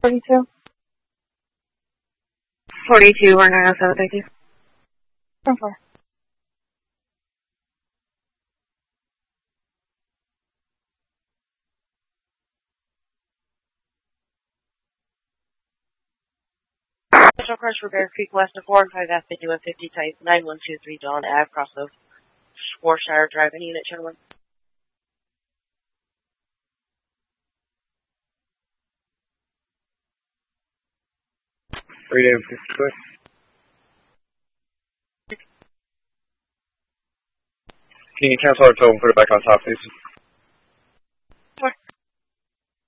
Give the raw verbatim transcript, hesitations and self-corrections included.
forty-two. forty-two, we're nine oh seven, thank you. ten four. Special crush for Bear Creek West of four and five F fifty-one fifty type nine one two three Dawn Ave, cross of Swarshire Drive, any unit, gentlemen. Three day fifty-six. Can you cancel our tow and put it back on top, please?